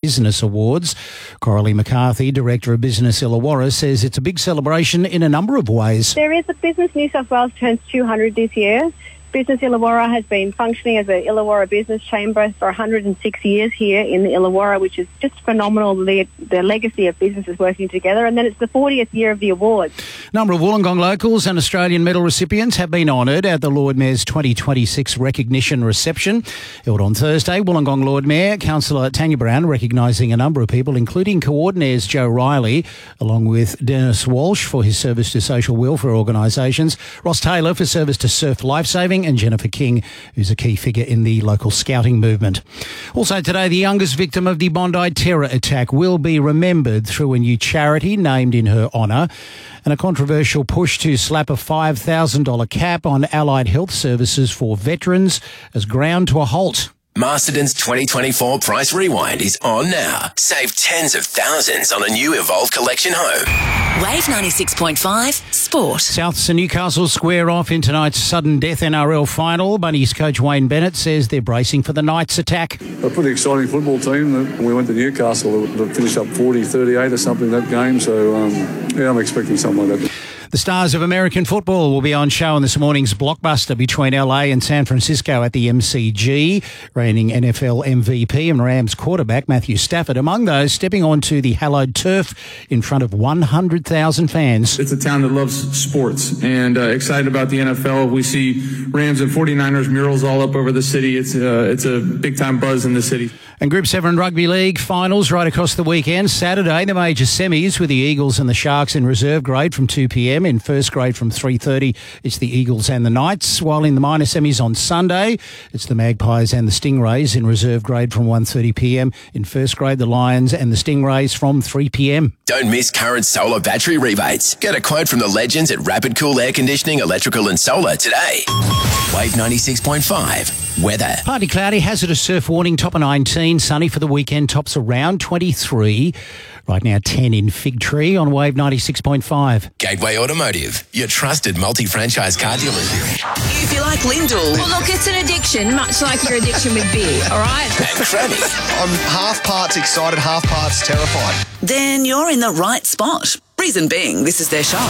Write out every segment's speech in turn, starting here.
Business Awards. Coralie McCarthy, Director of Business Illawarra, says it's a big celebration in a number of ways. There is a Business New South Wales turns 200 this year. Business Illawarra has been functioning as a Illawarra Business Chamber for 106 years here in the Illawarra, which is just phenomenal, the legacy of businesses working together. And then it's the 40th year of the awards. A number of Wollongong locals and Australian medal recipients have been honoured at the Lord Mayor's 2026 recognition reception. Held on Thursday, Wollongong Lord Mayor, Councillor Tanya Brown, recognising a number of people, including coordinators Joe Riley, along with Dennis Walsh for his service to social welfare organisations, Ross Taylor for service to surf lifesaving, and Jennifer King, who's a key figure in the local scouting movement. Also today, the youngest victim of the Bondi terror attack will be remembered through a new charity named in her honour, and a controversial push to slap a $5,000 cap on allied health services for veterans has ground to a halt. Masterton's 2024 Price Rewind is on now. Save tens of thousands on a new Evolve Collection home. Wave 96.5 Sport. Souths and Newcastle square off in tonight's sudden death NRL final. Bunnies coach Wayne Bennett says they're bracing for the Knights attack. A pretty exciting football team. We went to Newcastle to finish up 40-38 or something that game. So, I'm expecting something like that. The stars of American football will be on show in this morning's blockbuster between LA and San Francisco at the MCG. Reigning NFL MVP and Rams quarterback Matthew Stafford among those stepping onto the hallowed turf in front of 100,000 fans. It's a town that loves sports and excited about the NFL. We see Rams and 49ers murals all up over the city. It's a big-time buzz in the city. And Group 7 Rugby League finals right across the weekend. Saturday, the major semis with the Eagles and the Sharks in reserve grade from 2 p.m. In first grade from 3:30, it's the Eagles and the Knights. While in the minor semis on Sunday, it's the Magpies and the Stingrays in reserve grade from 1:30 p.m. In first grade, the Lions and the Stingrays from 3 p.m. Don't miss current solar battery rebates. Get a quote from the legends at Rapid Cool Air Conditioning, Electrical and Solar today. Wave 96.5 weather. Partly cloudy, hazardous surf warning, top of 19. Sunny for the weekend, tops around 23. Right now 10 in Fig Tree on Wave 96.5. Gateway Automotive, your trusted multi-franchise car dealership. If you like Lindell, well, look, it's an addiction, much like your addiction with beer, all right? And Cranny. I'm half parts excited, half parts terrified. then you're in the right spot. Reason being, this is their show.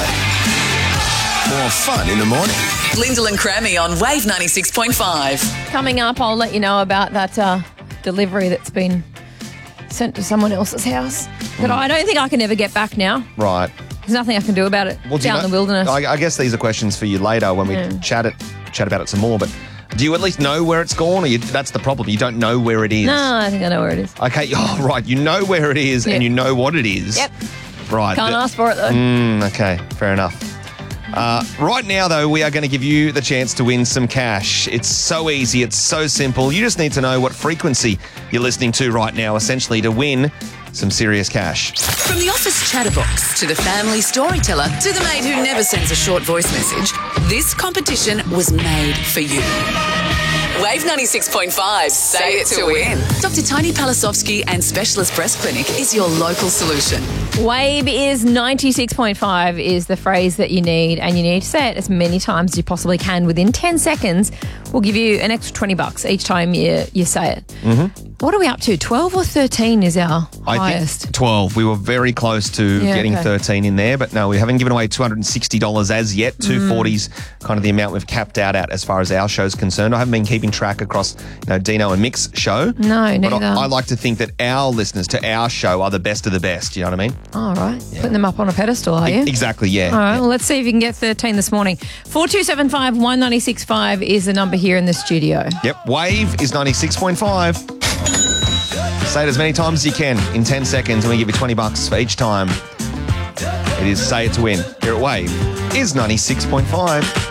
More fun in the morning. Lyndall and Crammy on Wave 96.5. Coming up, I'll let you know about that delivery that's been sent to someone else's house that I don't think I can ever get back now. Right. There's nothing I can do about it. Well, it's out in the wilderness. I guess these are questions for you later when we chat about it some more, but do you at least know where it's gone? Or that's the problem. You don't know where it is. No, I think I know where it is. Okay. Oh, right. You know where it is and you know what it is. Yep. Right. Can't ask for it, though. Okay. Fair enough. Right now, though, we are going to give you the chance to win some cash. It's so easy. It's so simple. You just need to know what frequency you're listening to right now, essentially, to win some serious cash. From the office chatterbox to the family storyteller to the mate who never sends a short voice message, this competition was made for you. Wave 96.5, say it to win. Dr. Tony Palasovsky and Specialist Breast Clinic is your local solution. Wave is 96.5 is the phrase that you need, and you need to say it as many times as you possibly can. Within 10 seconds, we'll give you an extra $20 each time you say it. Mm-hmm. What are we up to? 12 or 13 is our highest? I think 12. We were very close to getting 13 in there, but no, we haven't given away $260 as yet. 240's kind of the amount we've capped out at as far as our show's concerned. I haven't been keeping track across Dino and Mick's show. No, neither. But I like to think that our listeners to our show are the best of the best. You know what I mean? All right. Yeah. Putting them up on a pedestal, are you? Exactly, yeah. All right. Well, let's see if you can get 13 this morning. 4275 1965 is the number here in the studio. Yep. Wave is 96.5. Say it as many times as you can in 10 seconds and we give you $20 for each time. It is Say It to Win. Here at Wave is 96.5.